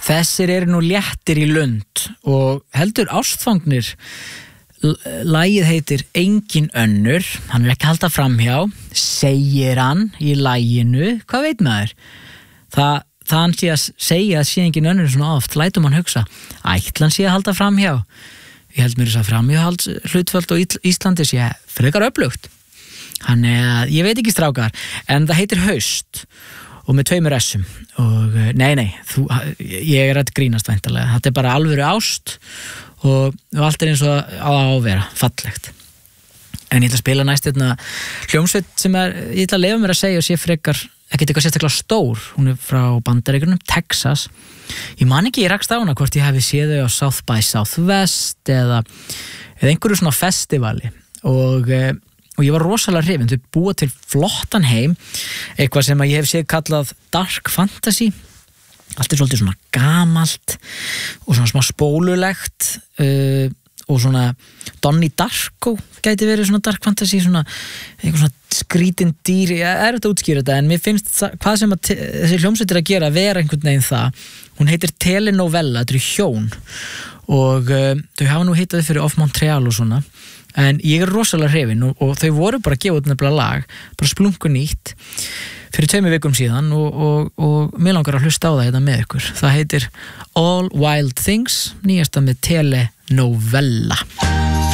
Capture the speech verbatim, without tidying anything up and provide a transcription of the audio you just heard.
Þessir eru nú léttir í lund og heldur ástfangnir. Lagið heitir Engin önnur, hann er ekki að halda framhjá, segir hann í laginu, hvað veit maður? Það, það hann sé að segja að sé engin önnur svona oft, lætum hann hugsa, ætla hann sé að halda framhjá. Ég held mér þess að framhjáhalds hlutföld og Íslandi sé frekar öflugt. Hann er, ég veit ekki strákar, en það heitir Haust og með tveimur essum og nei, nei, þú, ég er að grínast væntanlega, þetta er bara alvöru ást og, og allt er eins og á að vera, fallegt. En ég ætla að spila næst hérna hljómsveit sem er, ég ætla að leyfa mér að segja og sé frekar, ekkert eitthvað sérstaklega stór, hún er frá Bandaríkjunum, Texas. Ég man ekki, ég rakst á hana hvort ég hafi séð þau á South by Southwest eða, eða einhverju svona festivali og og ég var rosalega hrifinn, þau búa til flottan heim, eitthvað sem að ég hef séð kallað dark fantasy, allt er svolítið svona gamalt og svona smá spólulegt uh, og svona Donnie Darko gæti verið svona dark fantasy, svona eitthvað svona skrítin dýr, ég er þetta að útskýra þetta en mér finnst það, hvað sem að þessi hljómsveit er að gera, vera einhvern veginn það, hún heitir telenovella, þetta eru hjón og uh, þau hafa nú hittað fyrir Off Montreal og svona. En ég er rosalega hrifinn og, og þau voru bara að gefa út nefnilega lag, bara splungu nýtt fyrir tveimur vikum síðan og, og, og mér langar að hlusta á það hérna með ykkur. Það heitir All Wild Things, nýjasta með telenovella.